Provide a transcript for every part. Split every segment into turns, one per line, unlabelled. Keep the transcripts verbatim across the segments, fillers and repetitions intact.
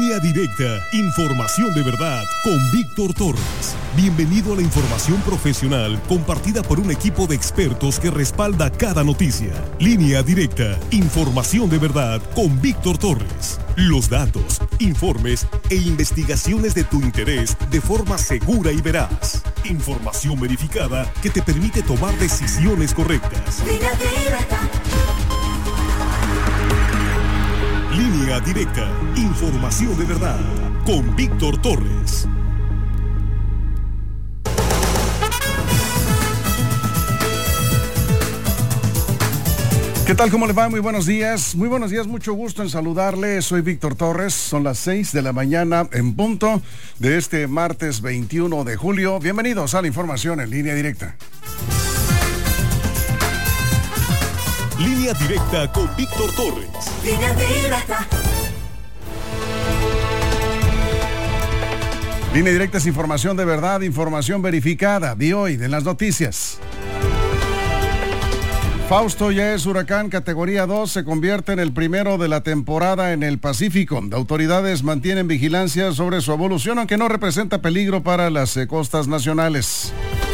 Línea Directa, información de verdad con Víctor Torres. Bienvenido a la información profesional compartida por un equipo de expertos que respalda cada noticia. Línea Directa, información de verdad con Víctor Torres. Los datos, informes e investigaciones de tu interés de forma segura y veraz. Información verificada que te permite tomar decisiones correctas.
Línea Directa.
Línea Directa, información de verdad, con Víctor Torres.
¿Qué tal? ¿Cómo le va? Muy buenos días. Muy buenos días, mucho gusto en saludarle. Soy Víctor Torres. Son las seis de la mañana en punto de este martes veintiuno de julio. Bienvenidos a la información en Línea Directa.
Línea Directa con Víctor Torres.
Línea Directa.
Línea Directa es información de verdad, información verificada. De hoy, de las noticias. Fausto ya es huracán categoría dos, se convierte en el primero de la temporada en el Pacífico. Autoridades mantienen vigilancia sobre su evolución, aunque no representa peligro para las costas nacionales.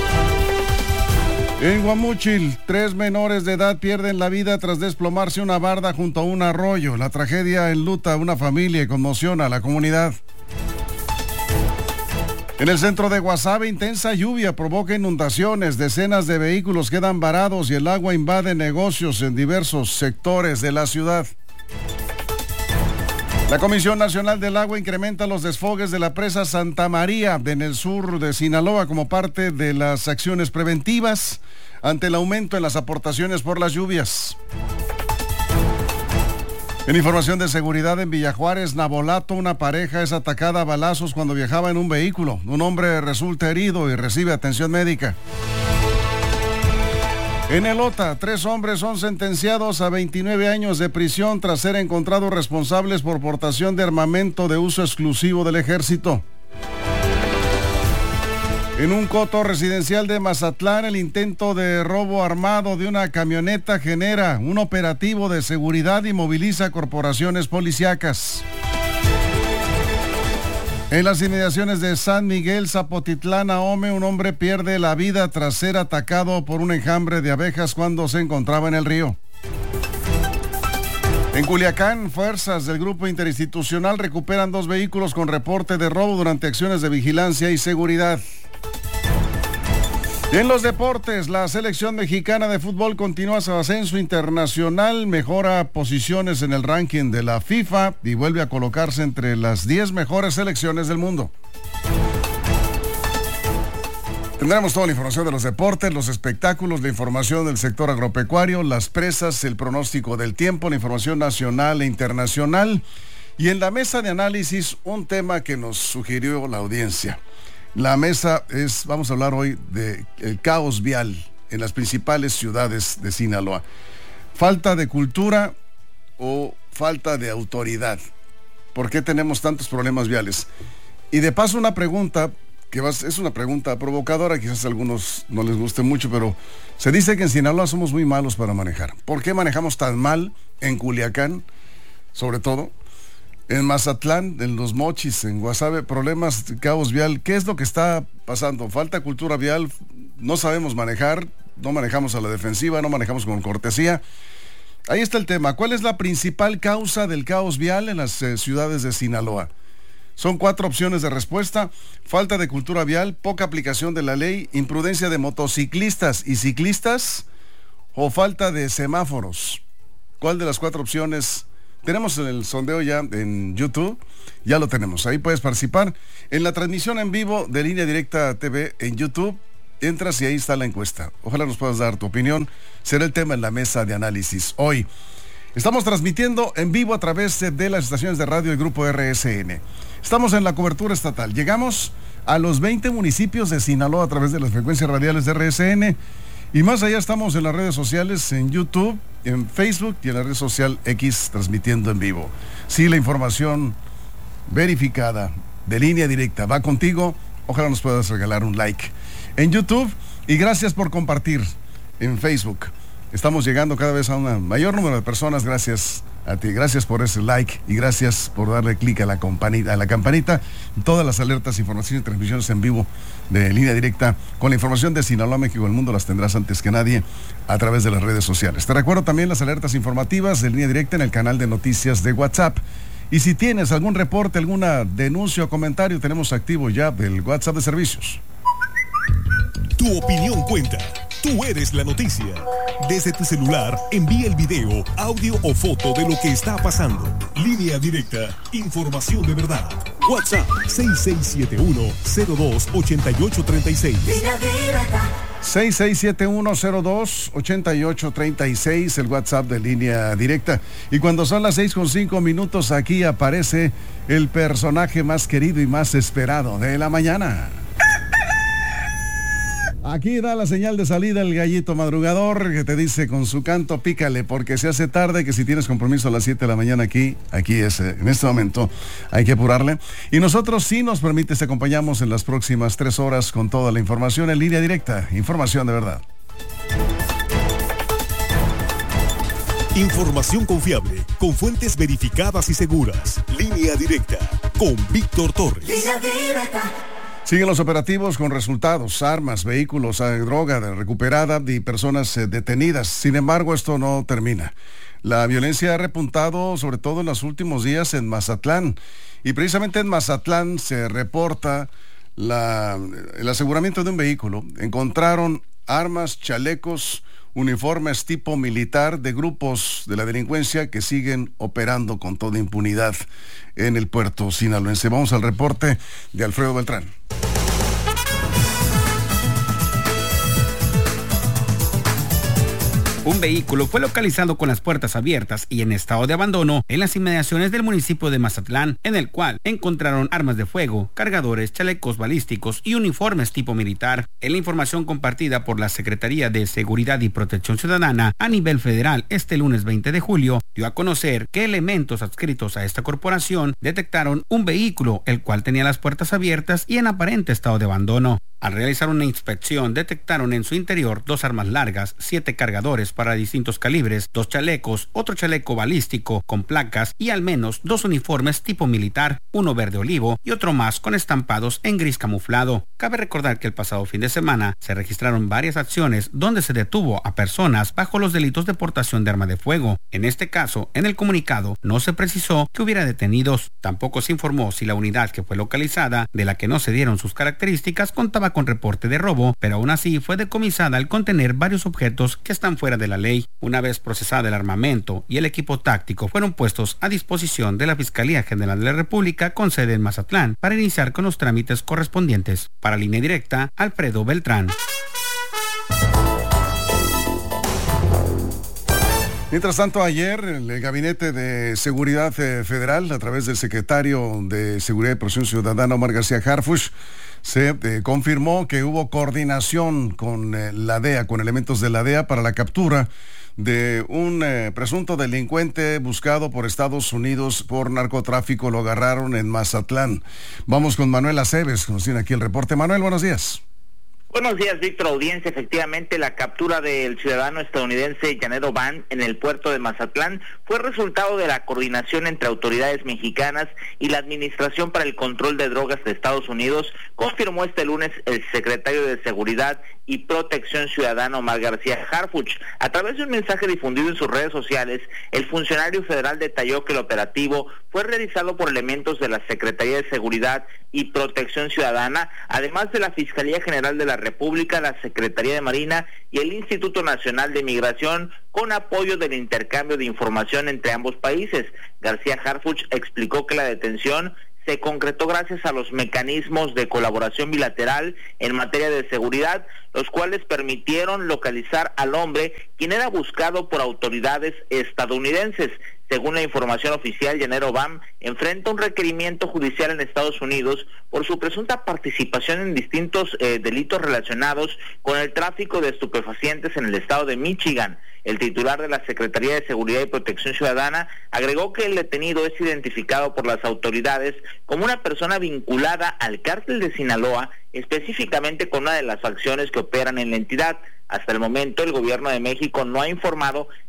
En Guamúchil, tres menores de edad pierden la vida tras desplomarse una barda junto a un arroyo. La tragedia enluta a una familia y conmociona a la comunidad. En el centro de Guasave, intensa lluvia provoca inundaciones. Decenas de vehículos quedan varados y el agua invade negocios en diversos sectores de la ciudad. La Comisión Nacional del Agua incrementa los desfogues de la presa Santa María en el sur de Sinaloa como parte de las acciones preventivas ante el aumento en las aportaciones por las lluvias. En información de seguridad en Villajuárez, Navolato, una pareja es atacada a balazos cuando viajaba en un vehículo. Un hombre resulta herido y recibe atención médica. En Elota, tres hombres son sentenciados a veintinueve años de prisión tras ser encontrados responsables por portación de armamento de uso exclusivo del ejército. En un coto residencial de Mazatlán, el intento de robo armado de una camioneta genera un operativo de seguridad y moviliza corporaciones policíacas. En las inmediaciones de San Miguel, Zapotitlán, Ahome, un hombre pierde la vida tras ser atacado por un enjambre de abejas cuando se encontraba en el río. En Culiacán, fuerzas del Grupo Interinstitucional recuperan dos vehículos con reporte de robo durante acciones de vigilancia y seguridad. En los deportes, la selección mexicana de fútbol continúa su ascenso internacional, mejora posiciones en el ranking de la FIFA y vuelve a colocarse entre las diez mejores selecciones del mundo. Tendremos toda la información de los deportes, los espectáculos, la información del sector agropecuario, las presas, el pronóstico del tiempo, la información nacional e internacional. Y en la mesa de análisis, un tema que nos sugirió la audiencia. La mesa es, vamos a hablar hoy de el caos vial en las principales ciudades de Sinaloa. Falta de cultura o falta de autoridad. ¿Por qué tenemos tantos problemas viales? Y de paso una pregunta, que va, es una pregunta provocadora, quizás a algunos no les guste mucho, pero se dice que en Sinaloa somos muy malos para manejar. ¿Por qué manejamos tan mal en Culiacán, sobre todo? En Mazatlán, en Los Mochis, en Guasave, problemas de caos vial. ¿Qué es lo que está pasando? Falta cultura vial, no sabemos manejar, no manejamos a la defensiva, no manejamos con cortesía. Ahí está el tema. ¿Cuál es la principal causa del caos vial en las eh, ciudades de Sinaloa? Son cuatro opciones de respuesta: falta de cultura vial, poca aplicación de la ley, imprudencia de motociclistas y ciclistas o falta de semáforos. ¿Cuál de las cuatro opciones? Tenemos el sondeo ya en YouTube, ya lo tenemos, ahí puedes participar. En la transmisión en vivo de Línea Directa T V en YouTube, entras y ahí está la encuesta. Ojalá nos puedas dar tu opinión, será el tema en la mesa de análisis hoy. Estamos transmitiendo en vivo a través de las estaciones de radio del Grupo R S N. Estamos en la cobertura estatal, llegamos a los veinte municipios de Sinaloa a través de las frecuencias radiales de R S N. Y más allá estamos en las redes sociales, en YouTube, en Facebook y en la red social X, transmitiendo en vivo. Sí, la información verificada de Línea Directa va contigo. Ojalá nos puedas regalar un like en YouTube y gracias por compartir en Facebook. Estamos llegando cada vez a un mayor número de personas gracias a ti. Gracias por ese like y gracias por darle clic a la campanita, a la campanita. Todas las alertas, información y transmisiones en vivo de Línea Directa con la información de Sinaloa, México, el mundo las tendrás antes que nadie a través de las redes sociales. Te recuerdo también las alertas informativas de Línea Directa en el canal de noticias de WhatsApp. Y si tienes algún reporte, alguna denuncia o comentario, tenemos activo ya el WhatsApp de servicios.
Tu opinión cuenta. Tú eres la noticia. Desde tu celular, envía el video, audio o foto de lo que está pasando. Línea Directa, información de verdad. WhatsApp seis seis siete uno cero dos ocho ocho tres seis.
Línea Directa.
seis seis siete uno cero dos ocho ocho tres seis, el WhatsApp de Línea Directa. Y cuando son las seis con cinco minutos, aquí aparece el personaje más querido y más esperado de la mañana. Aquí da la señal de salida el gallito madrugador que te dice con su canto, pícale porque se hace tarde, que si tienes compromiso a las siete de la mañana aquí, aquí es, en este momento hay que apurarle. Y nosotros, si nos permites, te acompañamos en las próximas tres horas con toda la información en Línea Directa, información de verdad.
Información confiable, con fuentes verificadas y seguras. Línea Directa, con Víctor Torres.
Línea Directa.
Siguen los operativos con resultados, armas, vehículos, droga recuperada y personas eh, detenidas. Sin embargo, esto no termina. La violencia ha repuntado, sobre todo en los últimos días, en Mazatlán. Y precisamente en Mazatlán se reporta la, el aseguramiento de un vehículo. Encontraron armas, chalecos, uniformes tipo militar de grupos de la delincuencia que siguen operando con toda impunidad en el puerto sinaloense. Vamos al reporte de Alfredo Beltrán.
Un vehículo fue localizado con las puertas abiertas y en estado de abandono en las inmediaciones del municipio de Mazatlán, en el cual encontraron armas de fuego, cargadores, chalecos balísticos y uniformes tipo militar. En la información compartida por la Secretaría de Seguridad y Protección Ciudadana a nivel federal este lunes veinte de julio, dio a conocer que elementos adscritos a esta corporación detectaron un vehículo el cual tenía las puertas abiertas y en aparente estado de abandono. Al realizar una inspección, detectaron en su interior dos armas largas, siete cargadores para distintos calibres, dos chalecos, otro chaleco balístico con placas y al menos dos uniformes tipo militar, uno verde olivo y otro más con estampados en gris camuflado. Cabe recordar que el pasado fin de semana se registraron varias acciones donde se detuvo a personas bajo los delitos de portación de arma de fuego. En este caso, en el comunicado no se precisó que hubiera detenidos. Tampoco se informó si la unidad que fue localizada, de la que no se dieron sus características, contaba con reporte de robo, pero aún así fue decomisada al contener varios objetos que están fuera de la ley. Una vez procesada el armamento y el equipo táctico fueron puestos a disposición de la Fiscalía General de la República con sede en Mazatlán para iniciar con los trámites correspondientes. Para Línea Directa, Alfredo Beltrán.
Mientras tanto, ayer el Gabinete de Seguridad Federal, a través del secretario de Seguridad y Protección Ciudadana, Omar García Harfuch, se eh, confirmó que hubo coordinación con eh, la D E A, con elementos de la D E A para la captura de un eh, presunto delincuente buscado por Estados Unidos por narcotráfico. Lo agarraron en Mazatlán. Vamos con Manuel Aceves, que nos tiene aquí el reporte. Manuel, buenos días.
Buenos días, Víctor, audiencia. Efectivamente, la captura del ciudadano estadounidense Yanero Van en el puerto de Mazatlán fue resultado de la coordinación entre autoridades mexicanas y la Administración para el Control de Drogas de Estados Unidos, confirmó este lunes el secretario de Seguridad y Protección Ciudadana Omar García Harfuch. A través de un mensaje difundido en sus redes sociales, el funcionario federal detalló que el operativo fue realizado por elementos de la Secretaría de Seguridad y Protección Ciudadana, además de la Fiscalía General de la República, la Secretaría de Marina y el Instituto Nacional de Migración, con apoyo del intercambio de información entre ambos países. García Harfuch explicó que la detención se concretó gracias a los mecanismos de colaboración bilateral en materia de seguridad, los cuales permitieron localizar al hombre, quien era buscado por autoridades estadounidenses. Según la información oficial, Yanero Bam enfrenta un requerimiento judicial en Estados Unidos por su presunta participación en distintos eh, delitos relacionados con el tráfico de estupefacientes en el estado de Michigan. El titular de la Secretaría de Seguridad y Protección Ciudadana agregó que el detenido es identificado por las autoridades como una persona vinculada al cártel de Sinaloa, específicamente con una de las facciones que operan en la entidad. Hasta el momento, el gobierno de México no ha informado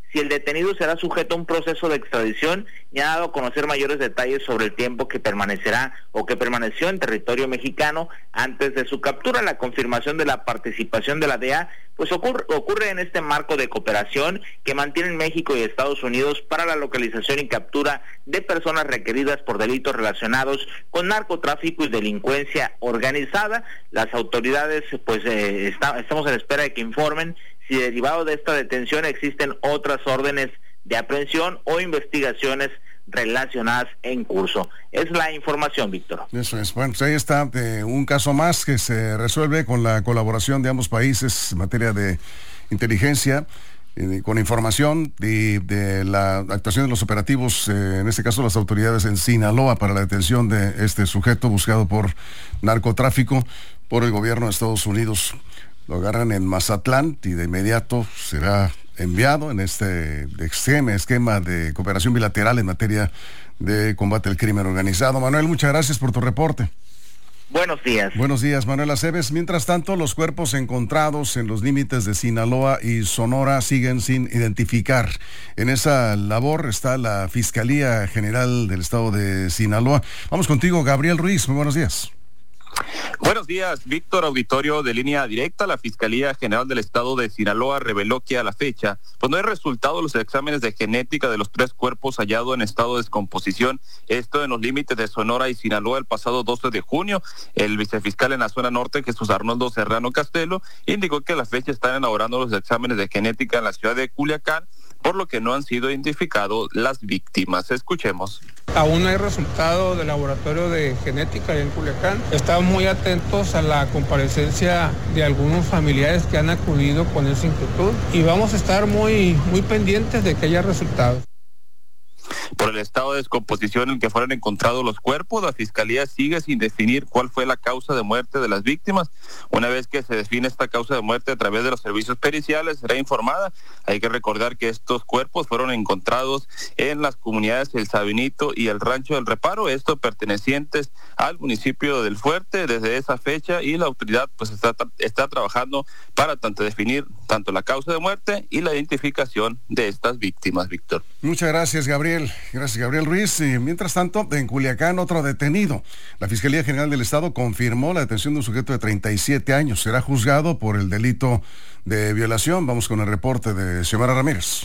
si el detenido será sujeto a un proceso de extradición y ha dado a conocer mayores detalles sobre el tiempo que permanecerá o que permaneció en territorio mexicano antes de su captura. La confirmación de la participación de la D E A pues ocurre, ocurre en este marco de cooperación que mantienen México y Estados Unidos para la localización y captura de personas requeridas por delitos relacionados con narcotráfico y delincuencia organizada. Las autoridades pues eh, está, estamos en espera de que informen si derivado de esta detención existen otras órdenes de aprehensión o investigaciones relacionadas en curso. Es la información, Víctor.
Eso es. Bueno, pues ahí está eh, un caso más que se resuelve con la colaboración de ambos países en materia de inteligencia, eh, con información de, de la actuación de los operativos, eh, en este caso las autoridades en Sinaloa, para la detención de este sujeto buscado por narcotráfico por el gobierno de Estados Unidos. Lo agarran en Mazatlán y de inmediato será enviado en este esquema, esquema de cooperación bilateral en materia de combate al crimen organizado. Manuel, muchas gracias por tu reporte.
Buenos días.
Buenos días, Manuel Aceves. Mientras tanto, los cuerpos encontrados en los límites de Sinaloa y Sonora siguen sin identificar. En esa labor está la Fiscalía General del Estado de Sinaloa. Vamos contigo, Gabriel Ruiz. Muy buenos días.
Buenos días, Víctor. Auditorio de Línea Directa. La Fiscalía General del Estado de Sinaloa reveló que a la fecha pues no hay resultado de los exámenes de genética de los tres cuerpos hallados en estado de descomposición, esto en los límites de Sonora y Sinaloa el pasado doce de junio. El vicefiscal en la zona norte, Jesús Arnoldo Serrano Castelo, indicó que a la fecha están elaborando los exámenes de genética en la ciudad de Culiacán, por lo que no han sido identificados las víctimas. Escuchemos.
Aún no hay resultado del laboratorio de genética en Culiacán. Estamos muy atentos a la comparecencia de algunos familiares que han acudido con esa inquietud y vamos a estar muy, muy pendientes de que haya resultados.
Por el estado de descomposición en el que fueron encontrados los cuerpos, la Fiscalía sigue sin definir cuál fue la causa de muerte de las víctimas. Una vez que se define esta causa de muerte a través de los servicios periciales, será informada. Hay que recordar que estos cuerpos fueron encontrados en las comunidades El Sabinito y el Rancho del Reparo, esto pertenecientes al municipio del Fuerte desde esa fecha, y la autoridad pues está, está trabajando para tanto definir tanto la causa de muerte y la identificación de estas víctimas, Víctor.
Muchas gracias, Gabriel. Gracias, Gabriel Ruiz. Y mientras tanto, en Culiacán, otro detenido. La Fiscalía General del Estado confirmó la detención de un sujeto de treinta y siete años. Será juzgado por el delito de violación. Vamos con el reporte de Xiomara Ramírez.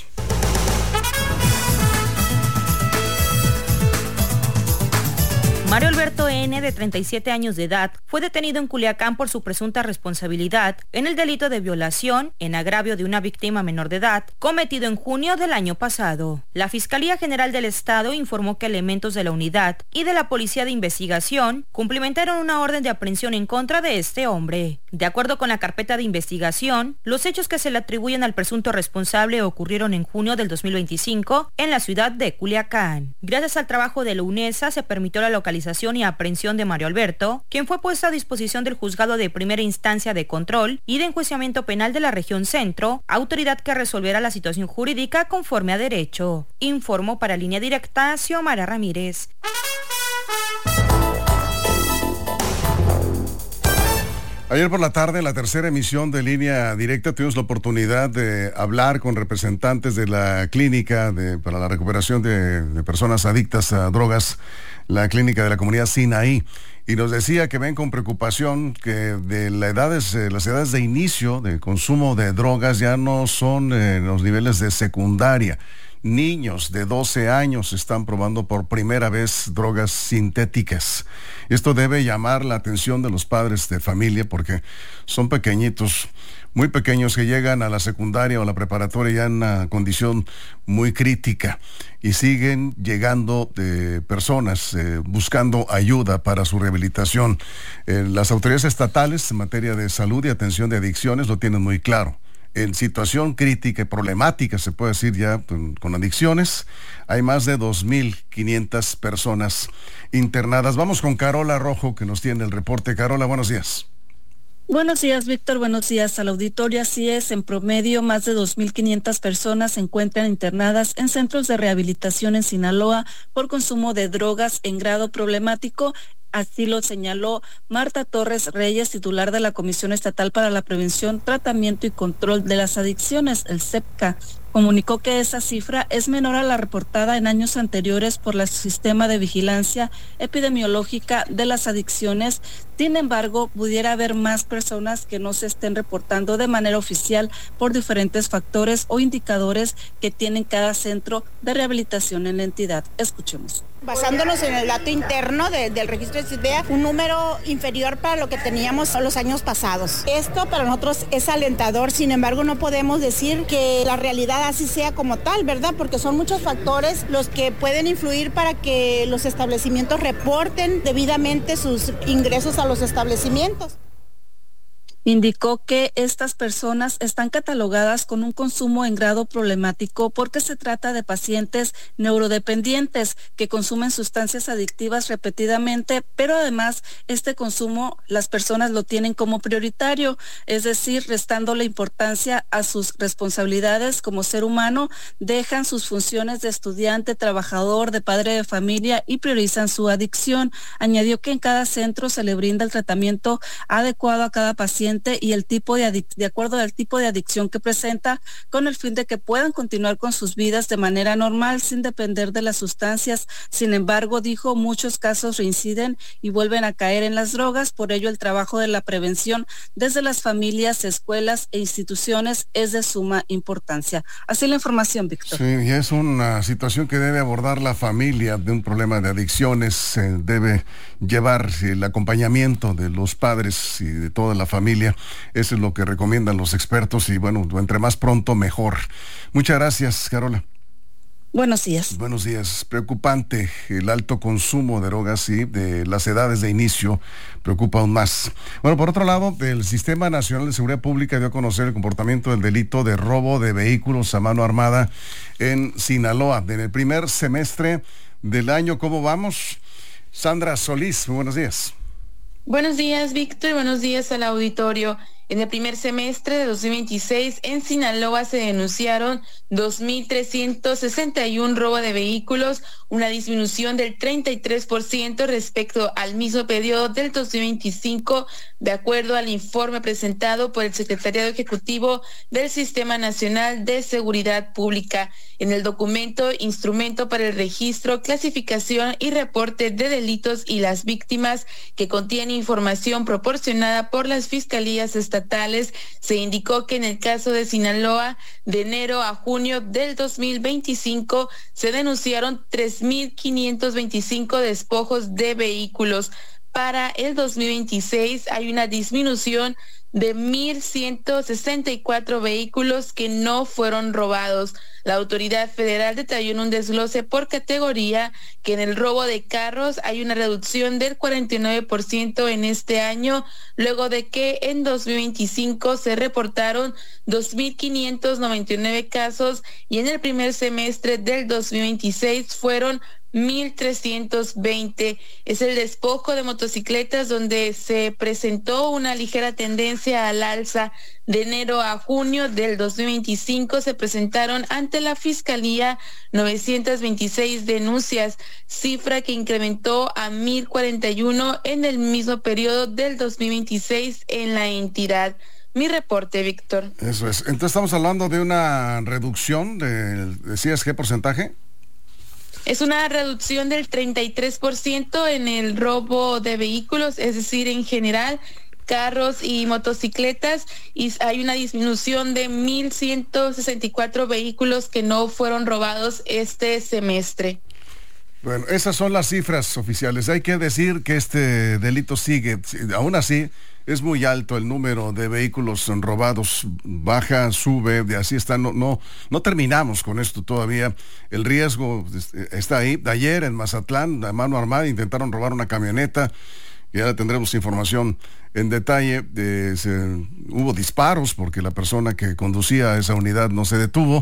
Mario Alberto N., de treinta y siete años de edad, fue detenido en Culiacán por su presunta responsabilidad en el delito de violación en agravio de una víctima menor de edad, cometido en junio del año pasado. La Fiscalía General del Estado informó que elementos de la unidad y de la Policía de Investigación cumplimentaron una orden de aprehensión en contra de este hombre. De acuerdo con la carpeta de investigación, los hechos que se le atribuyen al presunto responsable ocurrieron en junio del dos mil veinticinco en la ciudad de Culiacán. Gracias al trabajo de la UNESA se permitió la localización y aprehensión de Mario Alberto, quien fue puesto a disposición del Juzgado de Primera Instancia de Control y de Enjuiciamiento Penal de la Región Centro, autoridad que resolverá la situación jurídica conforme a derecho. Informó para Línea Directa Xiomara Ramírez.
Ayer por la tarde, en la tercera emisión de Línea Directa, tuvimos la oportunidad de hablar con representantes de la clínica de, para la recuperación de, de personas adictas a drogas, la clínica de la comunidad Sinaí, y nos decía que ven con preocupación que de las edades, eh, las edades de inicio de consumo de drogas ya no son eh, los niveles de secundaria. Niños de doce años están probando por primera vez drogas sintéticas. Esto debe llamar la atención de los padres de familia porque son pequeñitos, muy pequeños, que llegan a la secundaria o la preparatoria ya en una condición muy crítica y siguen llegando eh, personas eh, buscando ayuda para su rehabilitación. Eh, las autoridades estatales en materia de salud y atención de adicciones lo tienen muy claro. En situación crítica y problemática, se puede decir ya, con, con adicciones, hay más de dos mil quinientas personas internadas. Vamos con Carola Rojo, que nos tiene el reporte. Carola, buenos días.
Buenos días, Víctor. Buenos días al auditorio. Así es, en promedio, más de dos mil quinientas personas se encuentran internadas en centros de rehabilitación en Sinaloa por consumo de drogas en grado problemático. Así lo señaló Marta Torres Reyes, titular de la Comisión Estatal para la Prevención, Tratamiento y Control de las Adicciones, el C E P C A. Comunicó que esa cifra es menor a la reportada en años anteriores por el Sistema de Vigilancia Epidemiológica de las Adicciones. Sin embargo, pudiera haber más personas que no se estén reportando de manera oficial por diferentes factores o indicadores que tienen cada centro de rehabilitación en la entidad. Escuchemos.
Basándonos en el dato interno de, del registro de CISBEA, un número inferior para lo que teníamos los años pasados. Esto para nosotros es alentador, sin embargo no podemos decir que la realidad así sea como tal, ¿verdad? Porque son muchos factores los que pueden influir para que los establecimientos reporten debidamente sus ingresos a los establecimientos.
Indicó que estas personas están catalogadas con un consumo en grado problemático porque se trata de pacientes neurodependientes que consumen sustancias adictivas repetidamente, pero además este consumo las personas lo tienen como prioritario, es decir, restándole importancia a sus responsabilidades como ser humano, dejan sus funciones de estudiante, trabajador, de padre de familia y priorizan su adicción. Añadió que en cada centro se le brinda el tratamiento adecuado a cada paciente y el tipo de, adic- de acuerdo al tipo de adicción que presenta, con el fin de que puedan continuar con sus vidas de manera normal sin depender de las sustancias. Sin embargo, dijo, muchos casos reinciden y vuelven a caer en las drogas, por ello el trabajo de la prevención desde las familias, escuelas e instituciones es de suma importancia. Así la información, Víctor.
Sí, y es una situación que debe abordar la familia de un problema de adicciones, se debe llevar el acompañamiento de los padres y de toda la familia. Eso es lo que recomiendan los expertos y bueno, entre más pronto mejor. Muchas gracias, Carola.
Buenos días.
Buenos días. Preocupante el alto consumo de drogas y de las edades de inicio preocupa aún más. Bueno, por otro lado, el Sistema Nacional de Seguridad Pública dio a conocer el comportamiento del delito de robo de vehículos a mano armada en Sinaloa. En el primer semestre del año, ¿cómo vamos? Sandra Solís, muy buenos días.
Buenos días, Víctor, y buenos días al auditorio. En el primer semestre de dos mil veintiséis, en Sinaloa se denunciaron dos mil trescientos sesenta y uno robo de vehículos, una disminución del treinta y tres por ciento respecto al mismo periodo del dos mil veinticinco, de acuerdo al informe presentado por el Secretariado Ejecutivo del Sistema Nacional de Seguridad Pública. En el documento Instrumento para el Registro, Clasificación y Reporte de Delitos y las Víctimas, que contiene información proporcionada por las fiscalías estatales, se indicó que en el caso de Sinaloa, de enero a junio del dos mil veinticinco, se denunciaron tres mil quinientos veinticinco despojos de vehículos. Para el dos mil veintiséis hay una disminución de mil ciento sesenta y cuatro vehículos que no fueron robados. La autoridad federal detalló en un desglose por categoría que en el robo de carros hay una reducción del cuarenta y nueve por ciento en este año, luego de que en dos mil veinticinco se reportaron dos mil quinientos noventa y nueve casos y en el primer semestre del dos mil veintiséis fueron mil trescientos veinte. Es el despojo de motocicletas donde se presentó una ligera tendencia al alza. De enero a junio del dos mil veinticinco se presentaron ante la Fiscalía novecientas veintiséis denuncias, cifra que incrementó a mil cuarenta y uno en el mismo periodo del dos mil veintiséis en la entidad. Mi reporte, Víctor.
Eso es. Entonces estamos hablando de una reducción de, ¿decías qué porcentaje?
Es una reducción del treinta y tres por ciento en el robo de vehículos, es decir, en general, carros y motocicletas, y hay una disminución de mil ciento sesenta y cuatro vehículos que no fueron robados este semestre.
Bueno, esas son las cifras oficiales. Hay que decir que este delito sigue, aún así, es muy alto el número de vehículos robados, baja, sube, de así está, no, no, no terminamos con esto todavía. El riesgo está ahí. Ayer en Mazatlán, a mano armada, intentaron robar una camioneta, y ahora tendremos información en detalle. Eh, se, hubo disparos porque la persona que conducía esa unidad no se detuvo.